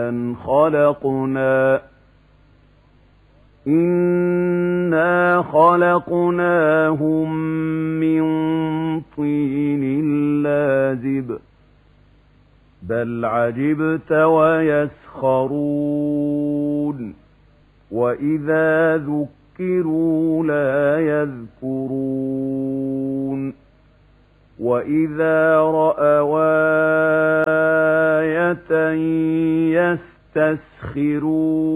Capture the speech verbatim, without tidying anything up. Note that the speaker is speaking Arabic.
أن خلقنا إنا خلقناهم من طين لازب بل عجبت ويسخرون وإذا ذكروا لا يذكرون وإذا رأوا آية يستسخرون